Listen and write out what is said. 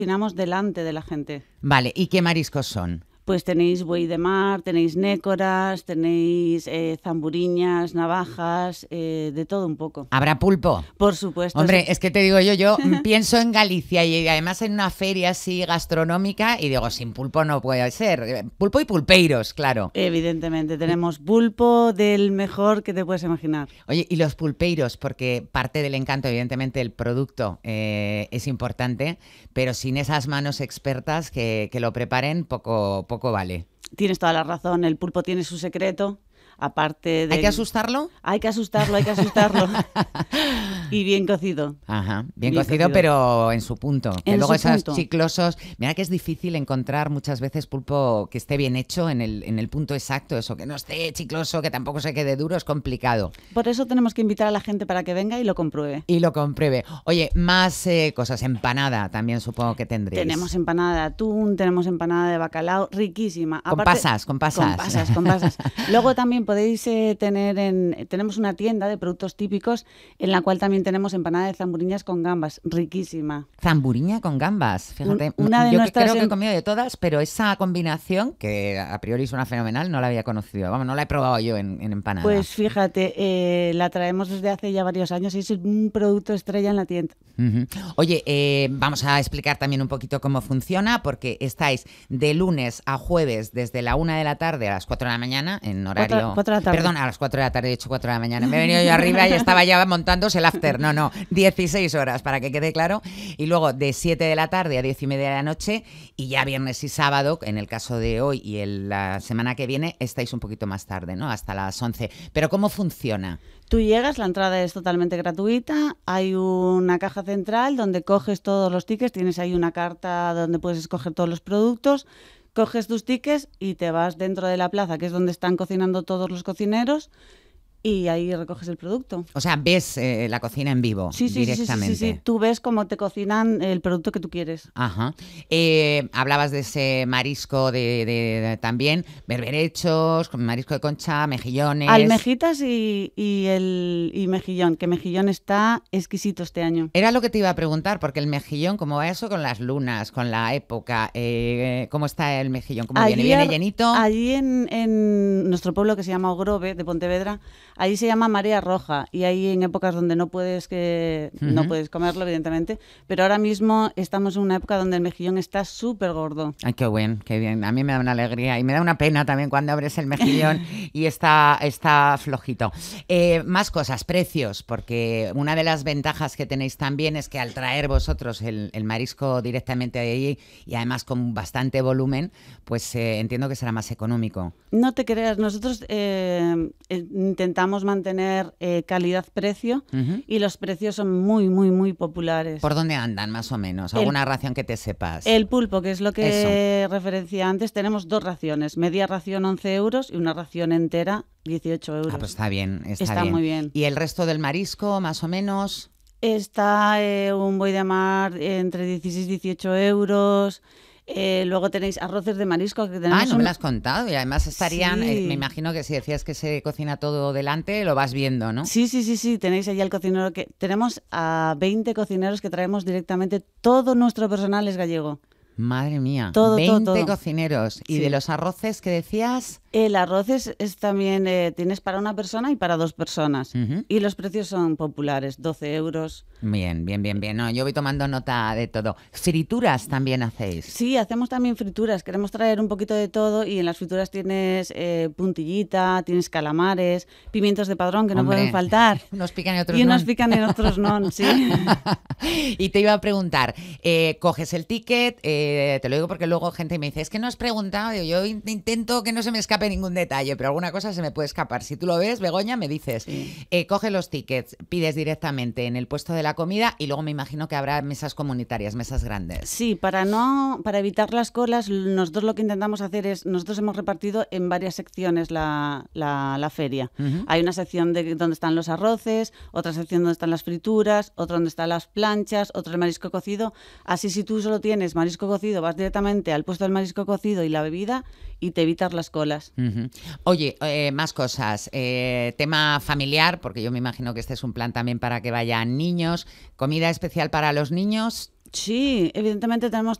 cocinamos delante de la gente. Vale, ¿y qué mariscos son? Pues tenéis buey de mar, tenéis nécoras, tenéis zamburiñas, navajas, de todo un poco. ¿Habrá pulpo? Por supuesto. Hombre, es que te digo yo pienso en Galicia y además en una feria así gastronómica y digo, sin pulpo no puede ser. Pulpo y pulpeiros, claro. Evidentemente, tenemos pulpo del mejor que te puedes imaginar. Oye, y los pulpeiros, porque parte del encanto, evidentemente, el producto es importante, pero sin esas manos expertas que lo preparen, poco vale. Tienes toda la razón, el pulpo tiene su secreto. Aparte de... ¿Hay que asustarlo? Hay que asustarlo. Y bien cocido. Ajá, bien cocido, pero en su punto. Que luego esos chiclosos... Mira que es difícil encontrar muchas veces pulpo que esté bien hecho en el punto exacto. Eso, que no esté chicloso, que tampoco se quede duro, es complicado. Por eso tenemos que invitar a la gente para que venga y lo compruebe. Oye, más cosas. Empanada también supongo que tendréis. Tenemos empanada de atún, tenemos empanada de bacalao, riquísima. Con pasas. Con pasas. Luego también podéis tenemos una tienda de productos típicos en la cual también tenemos empanada de zamburiñas con gambas, riquísima. Zamburiña con gambas, fíjate. Yo creo que he comido de todas, pero esa combinación, que a priori suena fenomenal, no la había conocido. Vamos, no la he probado yo en empanada. Pues fíjate, la traemos desde hace ya varios años y es un producto estrella en la tienda. Uh-huh. Oye, vamos a explicar también un poquito cómo funciona, porque estáis de lunes a jueves desde la 1 de la tarde a las 4 de la mañana en horario... 4 de la tarde. Perdón, a las 4 de la tarde, he dicho 4 de la mañana. Me he venido yo arriba y estaba ya montándose el after. No, 16 horas, para que quede claro. Y luego de 7 de la tarde a 10:30 de la noche, y ya viernes y sábado, en el caso de hoy y la semana que viene, estáis un poquito más tarde, ¿no? Hasta las 11. Pero ¿cómo funciona? Tú llegas, la entrada es totalmente gratuita, hay una caja central donde coges todos los tickets, tienes ahí una carta donde puedes escoger todos los productos, coges tus tickets y te vas dentro de la plaza, que es donde están cocinando todos los cocineros, y ahí recoges el producto. O sea, ves la cocina en vivo directamente. Sí. Tú ves cómo te cocinan el producto que tú quieres. Ajá. Hablabas de ese marisco de también, berberechos, marisco de concha, mejillones... Almejitas y mejillón, que mejillón está exquisito este año. Era lo que te iba a preguntar, porque el mejillón, ¿cómo va eso con las lunas, con la época? ¿Cómo está el mejillón? ¿Cómo viene? ¿Viene llenito? Allí en nuestro pueblo, que se llama Ogrove, de Pontevedra, ahí se llama marea roja, y hay en épocas donde no puedes comerlo, evidentemente, pero ahora mismo estamos en una época donde el mejillón está súper gordo. Ay, qué bien. A mí me da una alegría y me da una pena también cuando abres el mejillón y está flojito. Más cosas, precios, porque una de las ventajas que tenéis también es que al traer vosotros el marisco directamente de allí y además con bastante volumen, pues entiendo que será más económico. No te creas, nosotros intentamos mantener calidad-precio, y los precios son muy, muy, muy populares. ¿Por dónde andan, más o menos? ¿Alguna ración que te sepas? El pulpo, que es lo que referencia antes, tenemos dos raciones. Media ración 11 euros y una ración entera 18 euros. Ah, pues está bien. Está muy bien. ¿Y el resto del marisco, más o menos? Está un buey de mar entre 16 y 18 euros. Luego tenéis arroces de marisco. Que tenemos no me lo has contado. Y además estarían, Sí. me imagino que si decías que se cocina todo delante, lo vas viendo, ¿no? Sí. Tenéis allí al cocinero tenemos a 20 cocineros que traemos directamente. Todo nuestro personal es gallego. Madre mía, todo, 20 todo. cocineros. ¿Y Sí. de los arroces que decías? El arroz es también, tienes para una persona y para dos personas. Uh-huh. Y los precios son populares, 12 euros. Bien. No, yo voy tomando nota de todo. ¿Frituras también hacéis? Sí, hacemos también frituras. Queremos traer un poquito de todo, y en las frituras tienes puntillita, tienes calamares, pimientos de padrón, que no pueden faltar. Unos pican y otros no. Y no. unos pican y otros no, sí. Y te iba a preguntar, coges el ticket, te lo digo porque luego gente me dice, es que no has preguntado, yo intento que no se me escape ningún detalle, pero alguna cosa se me puede escapar. Si tú lo ves, Begoña, me dices, Sí. Coge los tickets, pides directamente en el puesto de la comida, y luego me imagino que habrá mesas comunitarias, mesas grandes. Sí, para evitar las colas, nosotros lo que intentamos hacer es, nosotros hemos repartido en varias secciones la feria. Uh-huh. Hay una sección donde están los arroces, otra sección donde están las frituras, otra donde están las planchas, otra el marisco cocido. Así, si tú solo tienes marisco cocido, vas directamente al puesto del marisco cocido y la bebida, y te evitas las colas. Uh-huh. Oye, más cosas. Tema familiar, porque yo me imagino que este es un plan también para que vayan niños. ¿Comida especial para los niños? Sí, evidentemente tenemos